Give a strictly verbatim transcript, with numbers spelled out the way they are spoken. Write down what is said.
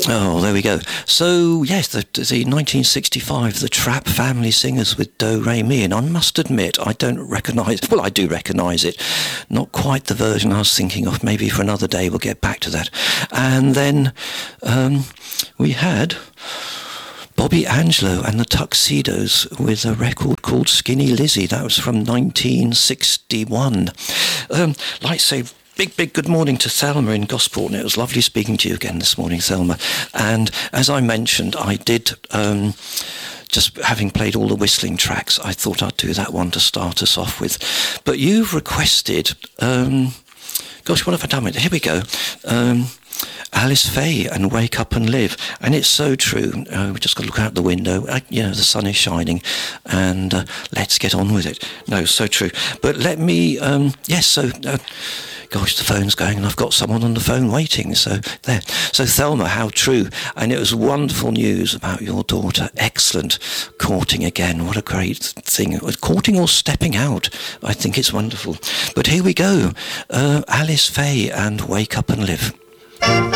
Oh, there we go. So, yes, the, the nineteen sixty-five, the Trapp Family Singers with Do Re Mi, and I must admit, I don't recognise, well, I do recognise it, not quite the version I was thinking of. Maybe for another day we'll get back to that. And then um, we had Bobby Angelo and the Tuxedos with a record called Skinny Lizzie. That was from nineteen sixty-one. Um, like I say, Big, big good morning to Thelma in Gosport. It was lovely speaking to you again this morning, Thelma. And as I mentioned, I did, um, just having played all the whistling tracks, I thought I'd do that one to start us off with. But you've requested, um, gosh, what have I done with it? Here we go. Um, Alice Faye and Wake Up and Live. And it's so true. Uh, we just got to look out the window. Uh, you know, the sun is shining, and uh, let's get on with it. No, so true. But let me, um, yes, so... Uh, Gosh, the phone's going and I've got someone on the phone waiting. So there. So Thelma, how true. And it was wonderful news about your daughter. Excellent. Courting again. What a great thing. Courting or stepping out. I think it's wonderful. But here we go. Uh, Alice Faye and Wake Up and Live.